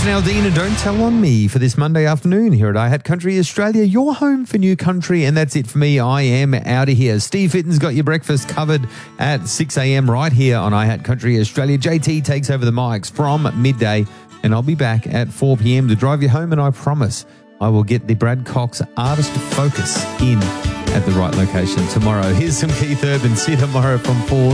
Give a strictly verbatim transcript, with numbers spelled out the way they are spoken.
Jason Aldean and Don't Tell on Me for this Monday afternoon here at iHat Country Australia, your home for new country. And that's it for me. I am out of here. Steve Fitton's got your breakfast covered at six a.m. right here on iHat Country Australia. J T takes over the mics from midday, and I'll be back at four p.m. to drive you home, and I promise I will get the Brad Cox Artist Focus in at the right location tomorrow. Here's some Keith Urban. See you tomorrow from four.